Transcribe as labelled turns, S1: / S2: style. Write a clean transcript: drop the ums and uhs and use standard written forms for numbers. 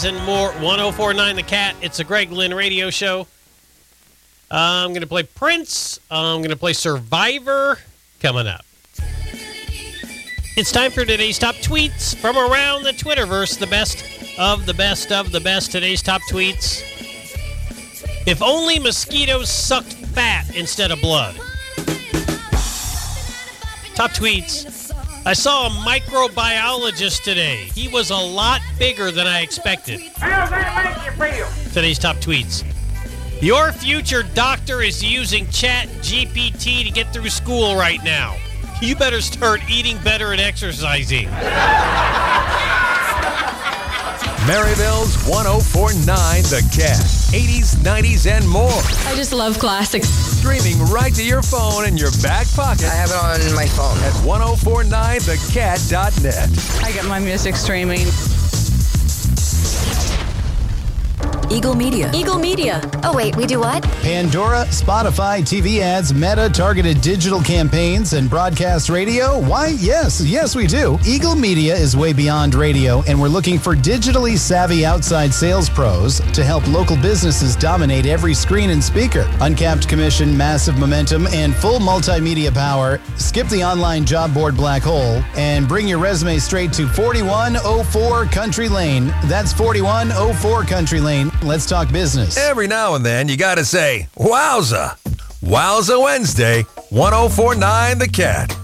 S1: And more. 104.9 The Cat. It's a Greg Lynn radio show. I'm going to play Prince. I'm going to play Survivor coming up. It's time for today's top tweets from around the Twitterverse. The best of the best of the best. Today's top tweets. If only mosquitoes sucked fat instead of blood. Top tweets. I saw a microbiologist today. He was a lot bigger than I expected.
S2: How does that make you feel?
S1: Today's top tweets. Your future doctor is using ChatGPT to get through school right now. You better start eating better and exercising.
S3: Maryville's 104.9 The Cat. 80s, 90s, and more.
S4: I just love classics.
S3: Streaming right to your phone in your back pocket.
S5: I have it on my phone.
S3: At 1049thecat.net.
S4: I get my music streaming.
S6: Eagle Media.
S7: Eagle Media.
S6: Oh, wait, we do what?
S8: Pandora, Spotify, TV ads, Meta, targeted digital campaigns, and broadcast radio? Why, yes, we do. Eagle Media is way beyond radio, and we're looking for digitally savvy outside sales pros to help local businesses dominate every screen and speaker. Uncapped commission, massive momentum, and full multimedia power. Skip the online job board black hole and bring your resume straight to 4104 Country Lane. That's 4104 Country Lane. Let's talk business.
S3: Every now and then, you got to say, wowza. Wowza Wednesday, 1049 The Cat.